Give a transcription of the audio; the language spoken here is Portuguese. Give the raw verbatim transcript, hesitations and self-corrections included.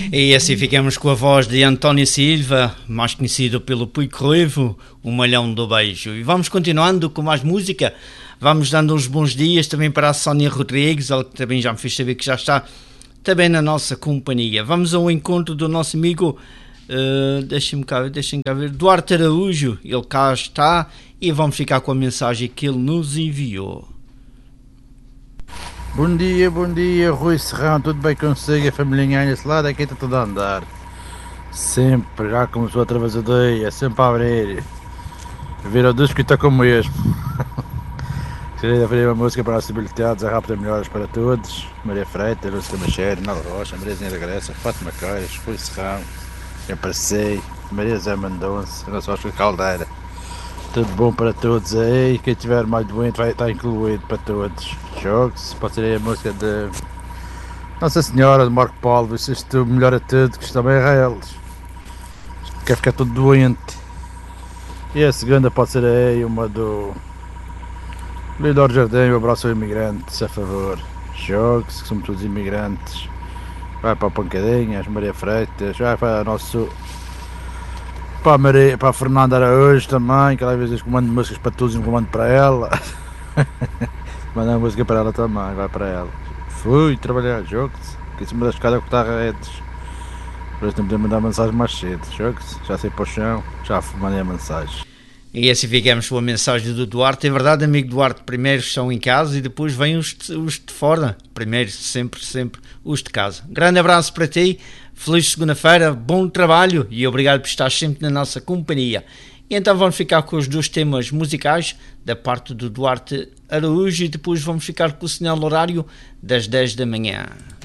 E assim ficamos com a voz de António Silva, mais conhecido pelo Pico Ruivo, o Malhão do Beijo. E vamos continuando com mais música, vamos dando uns bons dias também para a Sónia Rodrigues, ela que também já me fez saber que já está também na nossa companhia. Vamos ao encontro do nosso amigo, uh, deixem-me cá ver, deixem cá ver, Duarte Araújo, ele cá está e vamos ficar com a mensagem que ele nos enviou. Bom dia, bom dia, Rui Serrão, tudo bem consigo? A família nesse lado aqui está tudo a andar. Sempre, já começou outra vez o dia, sempre a abrir. Vira o disco e está como mesmo. Gostaria de abrir uma música para a acessibilidade, a rápida melhores para todos. Maria Freitas, Lúcia Machado, Nala Rocha, Maria Zinha da Graça, Fátima Caires, Rui Serrão, eu passei, Maria Zé Mendonça, Ana Oscar Caldeira. Tudo bom para todos aí, quem tiver mais doente vai estar incluído para todos. Jogos, pode ser a música de Nossa Senhora, de Marco Paulo, se isto melhora tudo, que isto também é eles. Quer ficar todo doente. E a segunda pode ser aí uma do Lidor Jardim, o abraço ao imigrantes, a favor. Jogos, que somos todos imigrantes. Vai para a Pancadinhas, Maria Freitas, vai para o nosso... Para a, Maria, para a Fernanda Araújo também, que ela às vezes comando músicas para todos e um comando para ela. Mandar uma música para ela também, vai para ela. Fui trabalhar jogos, que em cima da escada cortar redes. Por isso não podemos mandar mensagem mais cedo. Jogos, já saí para o chão, já mandei a mensagem. E assim ficamos com a mensagem do Duarte. É verdade, amigo Duarte, primeiro estão em casa e depois vêm os de, os de fora. Primeiro, sempre, sempre os de casa. Grande abraço para ti, feliz segunda-feira, bom trabalho e obrigado por estar sempre na nossa companhia. E então vamos ficar com os dois temas musicais da parte do Duarte Araújo e depois vamos ficar com o sinal horário das dez da manhã.